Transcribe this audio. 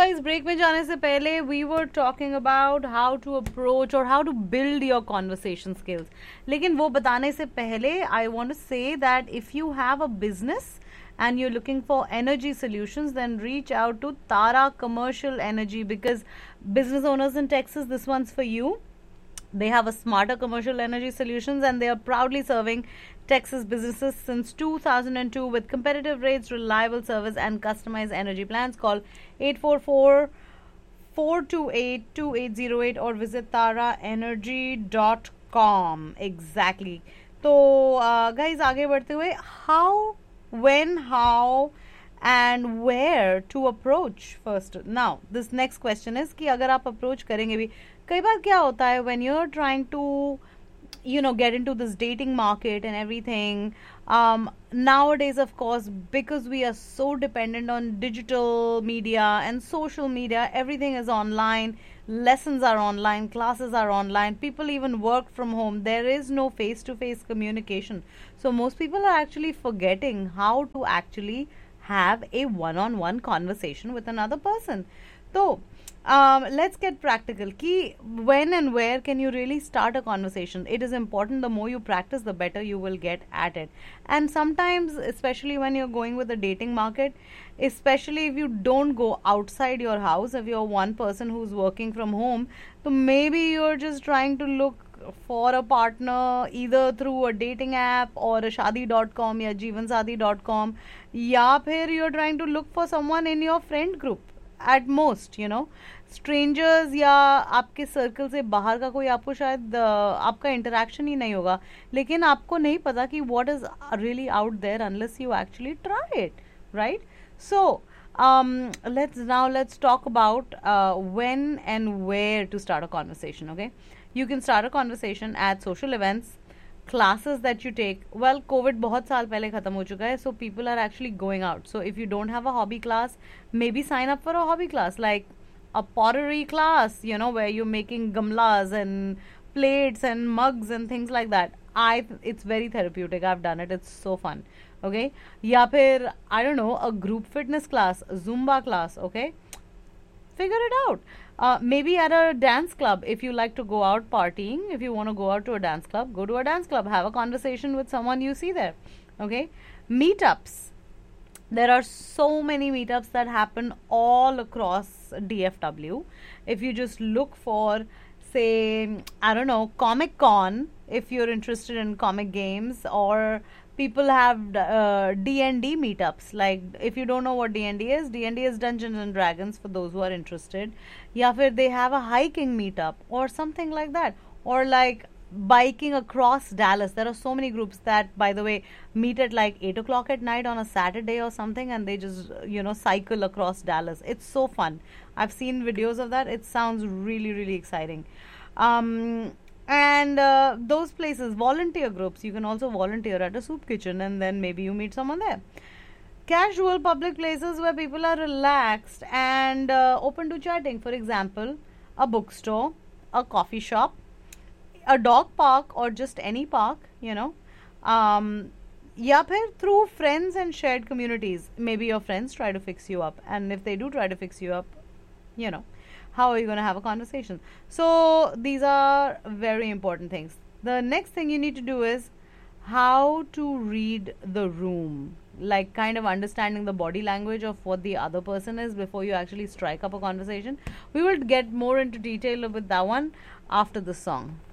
guys, break में जाने से पहले we were talking about how to approach or how to build your conversation skills. लेकिन वो बताने से पहले I want to say that if you have a business and you're looking for energy solutions, then reach out to Tara Commercial Energy, because business owners in Texas, this one's for you. They have a smarter commercial energy solutions, and they are proudly serving Texas businesses since 2002 with competitive rates, reliable service, and customized energy plans. Call 844-428-2808 or visit taraenergy.com. Exactly. तो guys, आगे बढ़ते हुए, how, when, how and where to approach first. Now this next question is कि अगर आप approach करेंगे भी, कई बार क्या होता है when you're trying to get into this dating market and everything, nowadays of course, because we are so dependent on digital media and social media, everything is online, lessons are online, classes are online, people even work from home, there is no face to face communication. So most people are actually forgetting how to actually have a one-on-one conversation with another person. So let's get practical. Ki when and where can you really start a conversation? It is important. The more you practice, the better you will get at it. And sometimes, especially when you're going with the dating market, especially if you don't go outside your house, if you're one person who's working from home, so maybe you're just trying to look for a partner either through a dating app or a shadi.com or jeevansadi.com, या फिर you're trying to look for someone in your friend group at most, strangers या आपके circle से बाहर का कोई आपको शायद आपका इंटरेक्शन ही नहीं होगा, लेकिन आपको नहीं पता कि what is really out there unless you actually try it, right? So let's talk about when and where to start a conversation. Okay, you can start a conversation at social events, classes that you take. Well, COVID बहुत साल पहले खत्म हो चुका है, so people are actually going out. So if you don't have a hobby class, maybe sign up for a hobby class like a pottery class, where you're making gamlas and plates and mugs and things like that. It's very therapeutic. I've done it. It's so fun. Okay, या फिर I don't know, a group fitness class, Zumba class. Okay, figure it out. Maybe at a dance club, if you like to go out partying, if you want to go out to a dance club, go to a dance club, have a conversation with someone you see there. Okay, meetups. There are so many meetups that happen all across DFW. If you just look for, say, I don't know, Comic Con, if you're interested in comic games, or people have D&D meetups. Like, if you don't know what D&D is Dungeons and Dragons, for those who are interested. Ya fir they have a hiking meetup or something like that, or like biking across Dallas. There are so many groups that, by the way, meet at like 8 o'clock at night on a Saturday or something, and they just cycle across Dallas. It's so fun. I've seen videos of that. It sounds really, really exciting. And those places, volunteer groups, you can also volunteer at a soup kitchen, and then maybe you meet someone there. Casual public places where people are relaxed and open to chatting. For example, a bookstore, a coffee shop, a dog park, or just any park, या फिर through friends and shared communities. Maybe your friends try to fix you up, and if they do try to fix you up, how are you going to have a conversation? So these are very important things. The next thing you need to do is how to read the room, like kind of understanding the body language of what the other person is before you actually strike up a conversation. We will get more into detail with that one after the song.